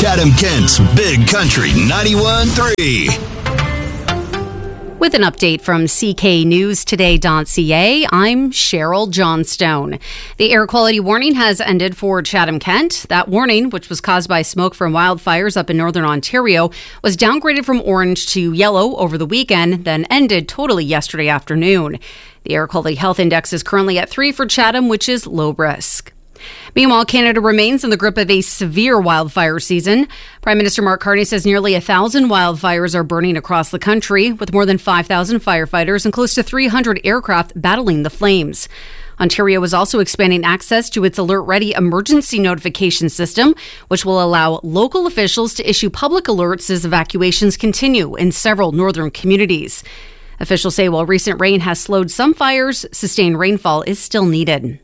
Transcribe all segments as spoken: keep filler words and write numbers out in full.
Chatham-Kent's Big Country ninety-one point three. With an update from C K News Today dot C A, I'm Cheryl Johnstone. The air quality warning has ended for Chatham-Kent. That warning, which was caused by smoke from wildfires up in northern Ontario, was downgraded from orange to yellow over the weekend, then ended totally yesterday afternoon. The air quality health index is currently at three for Chatham, which is low risk. Meanwhile, Canada remains in the grip of a severe wildfire season. Prime Minister Mark Carney says nearly a thousand wildfires are burning across the country, with more than five thousand firefighters and close to three hundred aircraft battling the flames. Ontario is also expanding access to its Alert Ready emergency notification system, which will allow local officials to issue public alerts as evacuations continue in several northern communities. Officials say while recent rain has slowed some fires, sustained rainfall is still needed.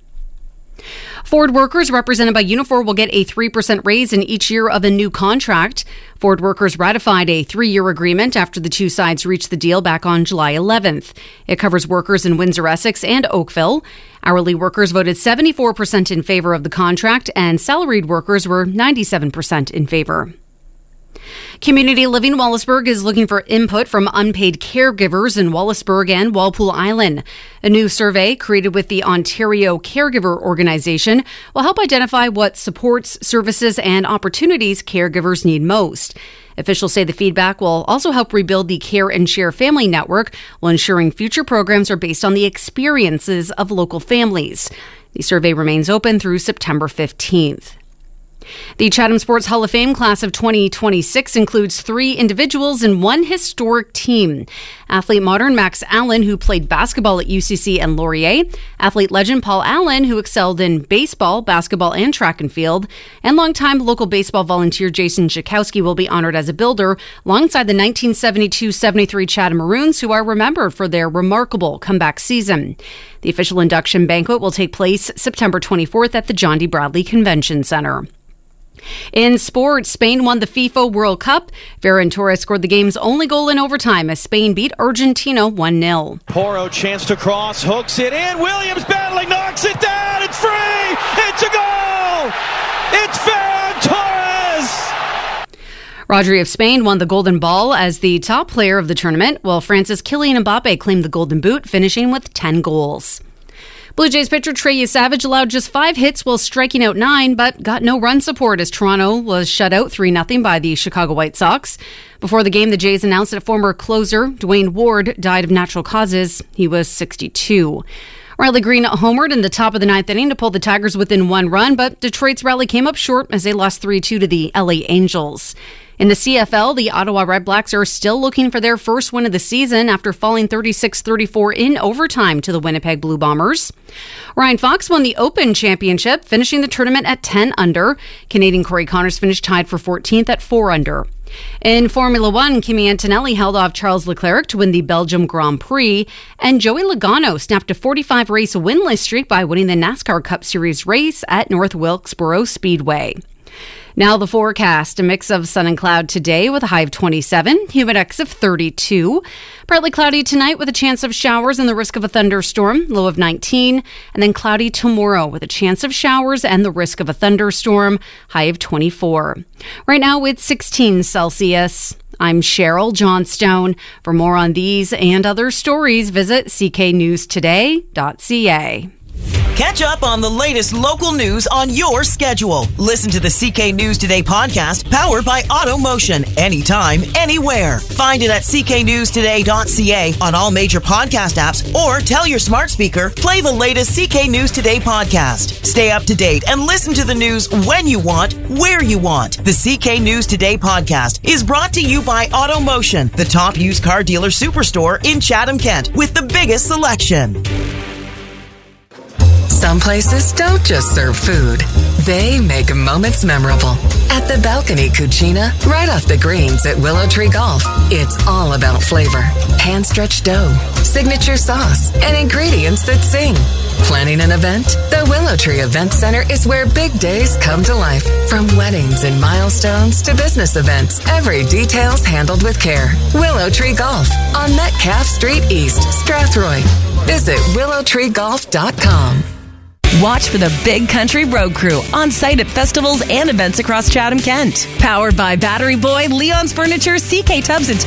Ford workers represented by Unifor will get a three percent raise in each year of a new contract. Ford workers ratified a three-year agreement after the two sides reached the deal back on July eleventh. It covers workers in Windsor-Essex and Oakville. Hourly workers voted seventy-four percent in favor of the contract, and salaried workers were ninety-seven percent in favor. Community Living Wallaceburg is looking for input from unpaid caregivers in Wallaceburg and Walpole Island. A new survey created with the Ontario Caregiver Organization will help identify what supports, services, and opportunities caregivers need most. Officials say the feedback will also help rebuild the Care and Share family network while ensuring future programs are based on the experiences of local families. The survey remains open through September fifteenth. The Chatham Sports Hall of Fame class of twenty twenty-six includes three individuals and one historic team. Athlete modern Max Allen, who played basketball at U C C and Laurier. Athlete legend Paul Allen, who excelled in baseball, basketball, and track and field. And longtime local baseball volunteer Jason Chakowski will be honored as a builder alongside the nineteen seventy-two seventy-three Chatham Maroons, who are remembered for their remarkable comeback season. The official induction banquet will take place September twenty-fourth at the John D. Bradley Convention Center. In sports, Spain won the FIFA World Cup. Ferran Torres scored the game's only goal in overtime as Spain beat Argentina one nil. Porro chance to cross, hooks it in. Williams battling, knocks it down. It's free. It's a goal. It's Ferran Torres. Rodri of Spain won the Golden Ball as the top player of the tournament, while France's Kylian Mbappe claimed the Golden Boot, finishing with ten goals. Blue Jays pitcher Trey Savage allowed just five hits while striking out nine, but got no run support as Toronto was shut out three nothing by the Chicago White Sox. Before the game, the Jays announced that former closer Dwayne Ward died of natural causes. He was sixty-two. Riley Green homered in the top of the ninth inning to pull the Tigers within one run, but Detroit's rally came up short as they lost three two to the L A Angels. In the C F L, the Ottawa Redblacks are still looking for their first win of the season after falling thirty-six thirty-four in overtime to the Winnipeg Blue Bombers. Ryan Fox won the Open Championship, finishing the tournament at ten under. Canadian Corey Connors finished tied for fourteenth at four under. In Formula One, Kimi Antonelli held off Charles Leclerc to win the Belgium Grand Prix, and Joey Logano snapped a forty-five race winless streak by winning the NASCAR Cup Series race at North Wilkesboro Speedway. Now the forecast, a mix of sun and cloud today with a high of twenty-seven, humidex of thirty-two. Partly cloudy tonight with a chance of showers and the risk of a thunderstorm, low of nineteen. And then cloudy tomorrow with a chance of showers and the risk of a thunderstorm, high of twenty-four. Right now it's sixteen Celsius. I'm Cheryl Johnstone. For more on these and other stories, visit c k news today dot c a. Catch up on the latest local news on your schedule. Listen to the C K News Today podcast powered by AutoMotion anytime, anywhere. Find it at c k news today dot c a on all major podcast apps or tell your smart speaker, play the latest C K News Today podcast. Stay up to date and listen to the news when you want, where you want. The C K News Today podcast is brought to you by AutoMotion, the top used car dealer superstore in Chatham-Kent with the biggest selection. Some places don't just serve food. They make moments memorable. At the Balcony Cucina, right off the greens at Willow Tree Golf, it's all about flavor. Hand-stretched dough, signature sauce, and ingredients that sing. Planning an event? The Willow Tree Event Center is where big days come to life. From weddings and milestones to business events, every detail's handled with care. Willow Tree Golf on Metcalf Street East, Strathroy. Visit willow tree golf dot com. Watch for the Big Country Road Crew on site at festivals and events across Chatham-Kent. Powered by Battery Boy, Leon's Furniture, C K Tubbs, and